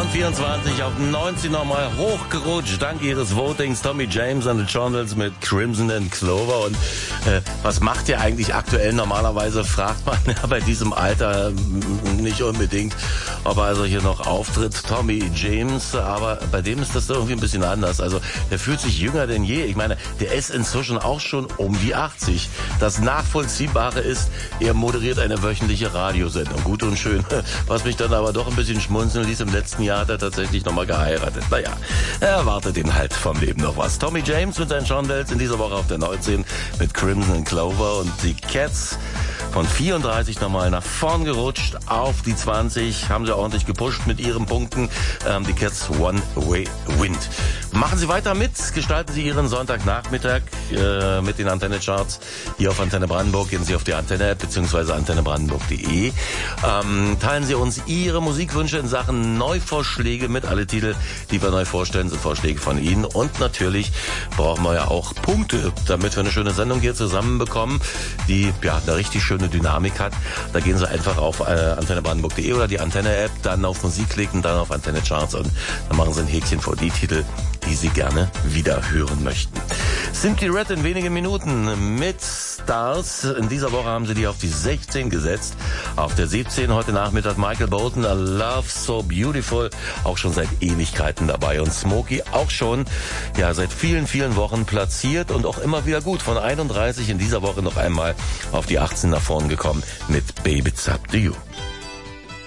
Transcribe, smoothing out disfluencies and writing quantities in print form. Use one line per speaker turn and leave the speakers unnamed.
Von 24 auf 19 nochmal hochgerutscht, dank ihres Votings. Tommy James and the Shondells mit Crimson and Clover. Und was macht ihr eigentlich aktuell? Normalerweise fragt man ja bei diesem Alter nicht unbedingt, ob er also hier noch auftritt. Tommy James, aber bei dem ist das irgendwie ein bisschen anders. Also der fühlt sich jünger denn je. Ich meine, der ist inzwischen auch schon um die 80. Das Nachvollziehbare ist, er moderiert eine wöchentliche Radiosendung. Gut und schön. Was mich dann aber doch ein bisschen schmunzeln ließ, im letzten Jahr hat er tatsächlich nochmal geheiratet. Naja, er erwartet ihn halt vom Leben noch was. Tommy James mit seinen Shondells in dieser Woche auf der 19 mit Crimson and Clover, und die Cats von 34 nochmal nach vorn gerutscht auf die 20, haben sie ordentlich gepusht mit ihren Punkten. Die Cats One Way Wind. Machen Sie weiter mit, gestalten Sie Ihren Sonntagnachmittag mit den Antenne-Charts hier auf Antenne Brandenburg. Gehen Sie auf die Antenne-App bzw. antennebrandenburg.de. Teilen Sie uns Ihre Musikwünsche in Sachen Neuvorschläge mit. Alle Titel, die wir neu vorstellen, sind Vorschläge von Ihnen. Und natürlich brauchen wir ja auch Punkte, damit wir eine schöne Sendung hier zusammenbekommen, die ja eine richtig schöne Dynamik hat. Da gehen Sie einfach auf antennebrandenburg.de oder die Antenne-App, dann auf Musik klicken, dann auf Antenne-Charts und dann machen Sie ein Häkchen vor die Titel, die Sie gerne wieder hören möchten. Simply Red in wenigen Minuten mit Stars. In dieser Woche haben sie die auf die 16 gesetzt. Auf der 17 heute Nachmittag Michael Bolton, A Love So Beautiful, auch schon seit Ewigkeiten dabei. Und Smokey auch schon seit vielen, vielen Wochen platziert und auch immer wieder gut. Von 31 in dieser Woche noch einmal auf die 18 nach vorn gekommen mit Baby It's Up to You.